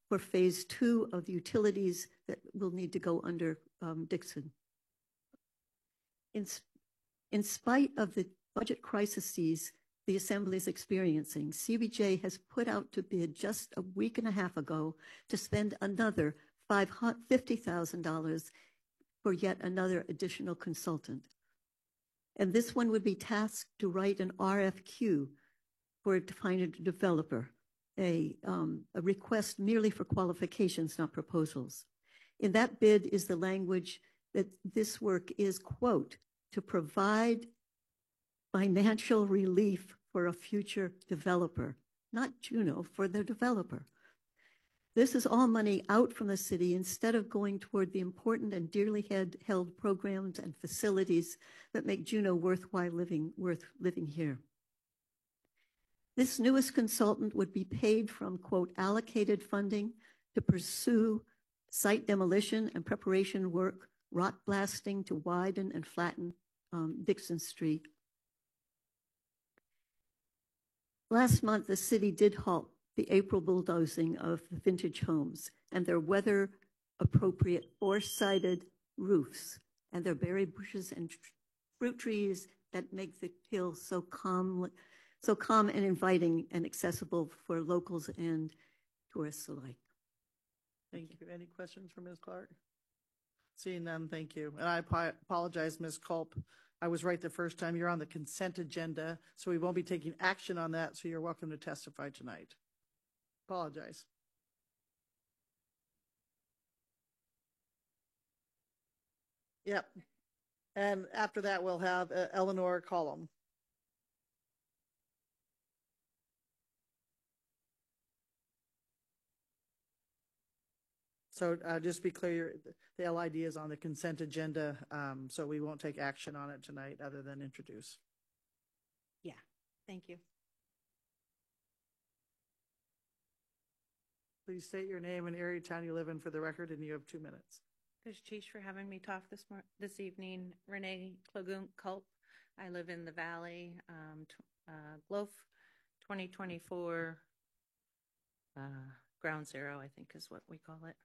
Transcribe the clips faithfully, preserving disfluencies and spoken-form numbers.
for phase two of the utilities that will need to go under um, Dixon. In, in spite of the budget crises the Assembly is experiencing, C B J has put out to bid just a week and a half ago to spend another fifty thousand dollars for yet another additional consultant. And this one would be tasked to write an R F Q for to find a developer, a, um, a request merely for qualifications, not proposals. In that bid is the language that this work is, quote, to provide financial relief for a future developer, not Juneau, for the developer. This is all money out from the city instead of going toward the important and dearly held programs and facilities that make Juneau worthwhile living, worth living here. This newest consultant would be paid from, quote, allocated funding to pursue site demolition and preparation work, rock blasting to widen and flatten um, Dixon Street. Last month, the city did halt the April bulldozing of the vintage homes and their weather-appropriate four-sided roofs and their berry bushes and fruit trees that make the hill so calm, so calm and inviting and accessible for locals and tourists alike. Thank you. Any questions for Miz Clark? Seeing none, thank you. And I apologize, Miz Culp. I was right the first time. You're on the consent agenda, so we won't be taking action on that, so you're welcome to testify tonight. Apologize. Yep. And after that, we'll have uh, Eleanor Collum. So uh, just to be clear, the L I D is on the consent agenda, um, so we won't take action on it tonight other than introduce. Yeah, thank you. Please state your name and area town you live in for the record, and you have two minutes. Thanks, for having me talk this mor this evening. Renee Klagoon Culp. I live in the Valley. Um, uh, Glof twenty twenty-four uh, Ground Zero, I think is what we call it.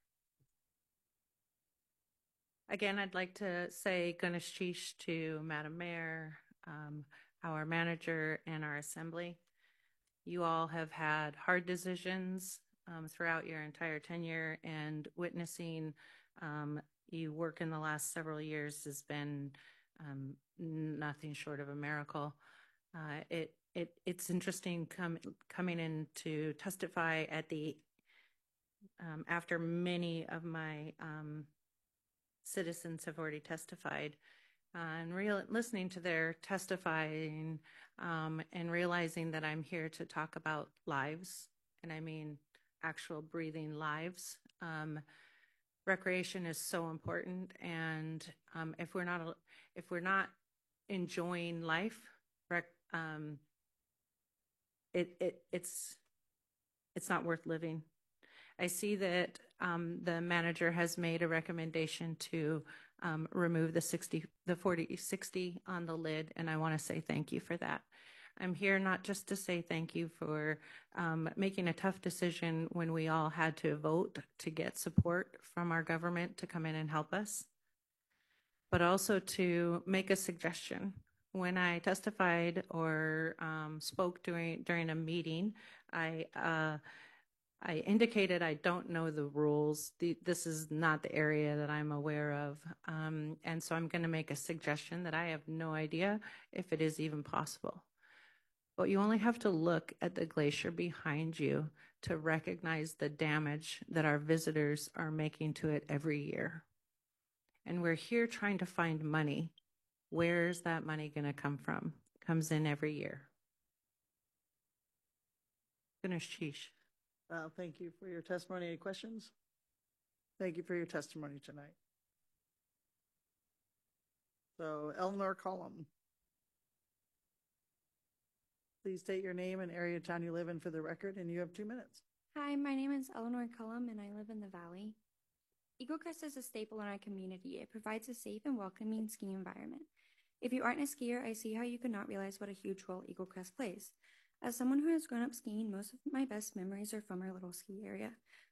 Again, I'd like to say Ganesh Chish to Madam Mayor, um, our manager, and our assembly. You all have had hard decisions um, throughout your entire tenure, and witnessing um, you work in the last several years has been um, nothing short of a miracle. Uh, it, it it's interesting com coming in to testify at the um, after many of my um, citizens have already testified, uh, and real listening to their testifying um, and realizing that I'm here to talk about lives, and I mean actual breathing lives. Um, recreation is so important, and um, if we're not if we're not enjoying life, rec um, it, it it's it's not worth living. I see that um, the manager has made a recommendation to um, remove the sixty, the forty sixty on the lid, and I want to say thank you for that. I'm here not just to say thank you for um, making a tough decision when we all had to vote to get support from our government to come in and help us, but also to make a suggestion. When I testified or um, spoke during during a meeting, I uh, I indicated I don't know the rules. The, this is not the area that I'm aware of. Um, and so I'm going to make a suggestion that I have no idea if it is even possible. But you only have to look at the glacier behind you to recognize the damage that our visitors are making to it every year. And we're here trying to find money. Where's that money going to come from? It comes in every year. Ganesh Chish. Uh, thank you for your testimony. Any questions? Thank you for your testimony tonight. So, Eleanor Collum. Please state your name and area of town you live in for the record, and you have two minutes. Hi, my name is Eleanor Cullum, and I live in the Valley. Eagle Crest is a staple in our community. It provides a safe and welcoming skiing environment. If you aren't a skier, I see how you could not realize what a huge role Eagle Crest plays. As someone who has grown up skiing, most of my best memories are from our little ski area.